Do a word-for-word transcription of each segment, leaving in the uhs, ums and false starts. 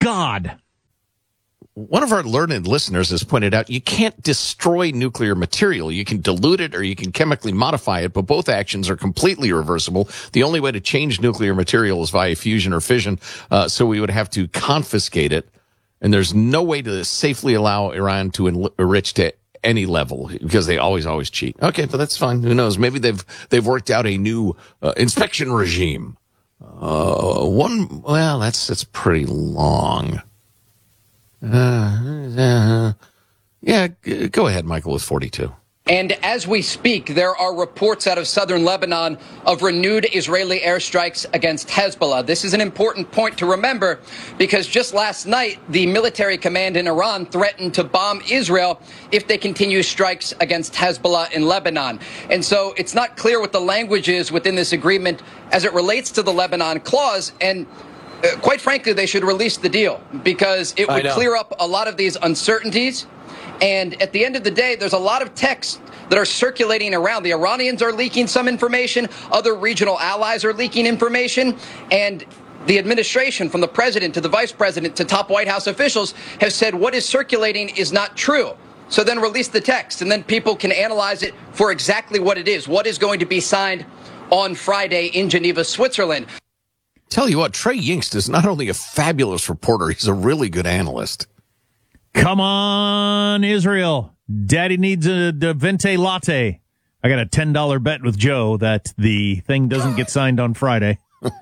God. One of our learned listeners has pointed out you can't destroy nuclear material. You can dilute it or you can chemically modify it, but both actions are completely reversible. The only way to change nuclear material is via fusion or fission, uh, so we would have to confiscate it. And there's no way to safely allow Iran to enrich to any level because they always, always cheat. Okay, but that's fine. Who knows? Maybe they've they've worked out a new uh, inspection regime. Uh, one, well, that's that's pretty long. Uh, uh, yeah, g- go ahead, Michael, with forty-two. And as we speak, there are reports out of southern Lebanon of renewed Israeli airstrikes against Hezbollah. This is an important point to remember because just last night, the military command in Iran threatened to bomb Israel if they continue strikes against Hezbollah in Lebanon. And so it's not clear what the language is within this agreement as it relates to the Lebanon clause. And uh, quite frankly, they should release the deal because it would clear up a lot of these uncertainties. And at the end of the day, there's a lot of texts that are circulating around. The Iranians are leaking some information. Other regional allies are leaking information. And the administration, from the president to the vice president to top White House officials, have said what is circulating is not true. So then release the text, and then people can analyze it for exactly what it is, what is going to be signed on Friday in Geneva, Switzerland. Tell you what, Trey Yingst is not only a fabulous reporter, he's a really good analyst. Come on, Israel. Daddy needs a, a venti latte. I got a ten dollar bet with Joe that the thing doesn't get signed on Friday.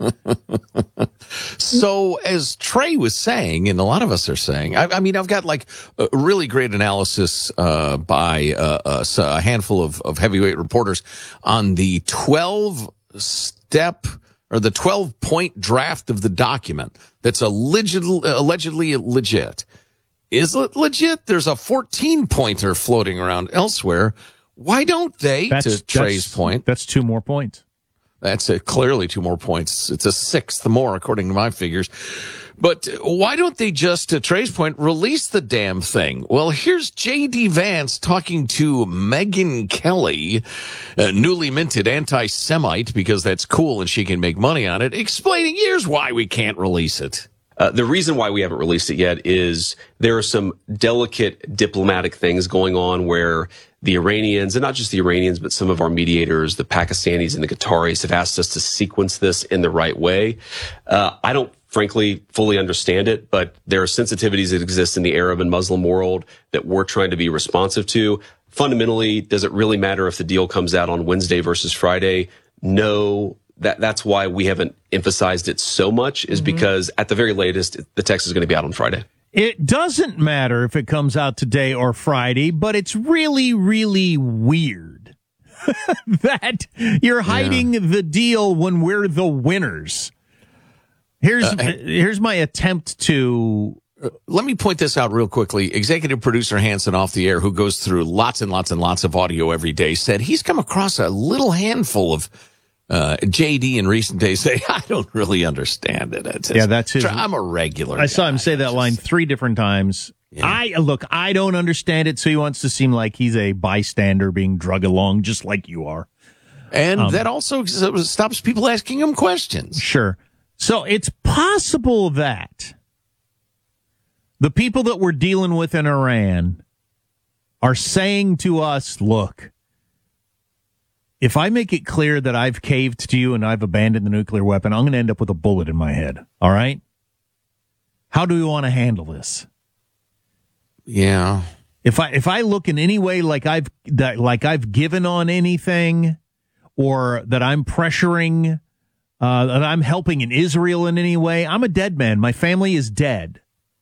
So, as Trey was saying, and a lot of us are saying, I, I mean, I've got like a really great analysis uh, by uh, a, a handful of, of heavyweight reporters on the twelve step or the twelve point draft of the document that's allegedly, allegedly legit. Is it legit? There's a fourteen pointer floating around elsewhere. Why don't they, that's, to Trey's that's, point? That's two more points. That's a, clearly two more points. It's a sixth more, according to my figures. But why don't they just, to Trey's point, release the damn thing? Well, here's J D. Vance talking to Megyn Kelly, a newly minted anti-Semite, because that's cool and she can make money on it, explaining here's why we can't release it. Uh, the reason why we haven't released it yet is there are some delicate diplomatic things going on where the Iranians, and not just the Iranians, but some of our mediators, the Pakistanis and the Qataris, have asked us to sequence this in the right way. Uh, I don't, frankly, fully understand it, but there are sensitivities that exist in the Arab and Muslim world that we're trying to be responsive to. Fundamentally, does it really matter if the deal comes out on Wednesday versus Friday? No. That that's why we haven't emphasized it so much, is mm-hmm. because at the very latest, the text is going to be out on Friday. It doesn't matter if it comes out today or Friday, but it's really, really weird that you're hiding yeah. the deal when we're the winners. Here's uh, here's my attempt to... Uh, let me point this out real quickly. Executive producer Hanson off the air, who goes through lots and lots and lots of audio every day, said he's come across a little handful of Uh, J D in recent days say, I don't really understand it. It's, yeah, that's his. I'm a regular I guy. saw him say that just, line three different times. Yeah. I look, I don't understand it, so he wants to seem like he's a bystander being drug along, just like you are. And um, that also stops people asking him questions. Sure. So it's possible that the people that we're dealing with in Iran are saying to us, look, if I make it clear that I've caved to you and I've abandoned the nuclear weapon, I'm going to end up with a bullet in my head. All right? How do we want to handle this? Yeah. If I if I look in any way like I've that like I've given on anything, or that I'm pressuring, uh, that I'm helping in Israel in any way, I'm a dead man. My family is dead.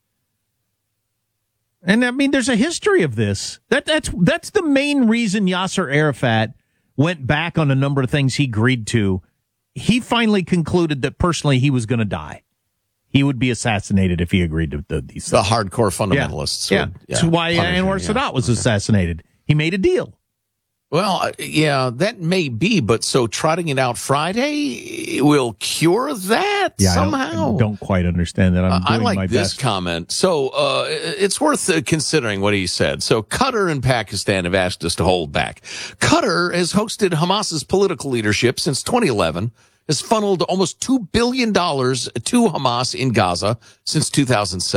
And I mean, there's a history of this. That that's that's the main reason Yasser Arafat went back on a number of things he agreed to. He finally concluded that personally he was going to die. He would be assassinated if he agreed to the, these the hardcore fundamentalists. Yeah, would, yeah. That's why Anwar yeah. Sadat was assassinated. He made a deal. Well, yeah, that may be, but so trotting it out Friday will cure that yeah, somehow. I don't, I don't quite understand that. I'm uh, doing I like my this best. comment. So uh, it's worth uh, considering what he said. So Qatar and Pakistan have asked us to hold back. Qatar has hosted Hamas's political leadership since twenty eleven, has funneled almost two billion dollars to Hamas in Gaza since two thousand seven.